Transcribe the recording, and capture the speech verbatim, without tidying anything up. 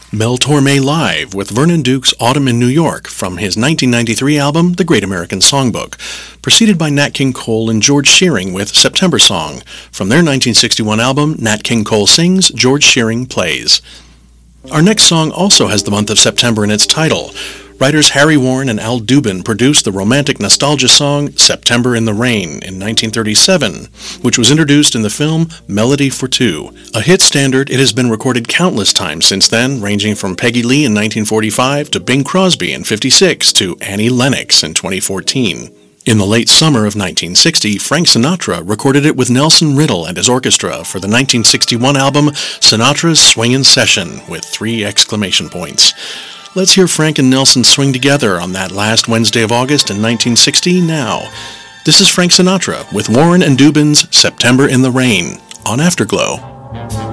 Mel Torme Live with Vernon Duke's Autumn in New York from his nineteen ninety-three album The Great American Songbook, preceded by Nat King Cole and George Shearing with September Song from their nineteen sixty-one album Nat King Cole Sings, George Shearing Plays. Our next song also has the month of September in its title. Writers Harry Warren and Al Dubin produced the romantic nostalgia song September in the Rain in nineteen thirty-seven, which was introduced in the film Melody for Two. A hit standard, it has been recorded countless times since then, ranging from Peggy Lee in nineteen forty-five to Bing Crosby in fifty-six to Annie Lennox in twenty fourteen. In the late summer of nineteen sixty, Frank Sinatra recorded it with Nelson Riddle and his orchestra for the nineteen sixty-one album Sinatra's Swingin' Session with three exclamation points. Let's hear Frank and Nelson swing together on that last Wednesday of August in nineteen sixty now. This is Frank Sinatra with Warren and Dubin's September in the Rain on Afterglow.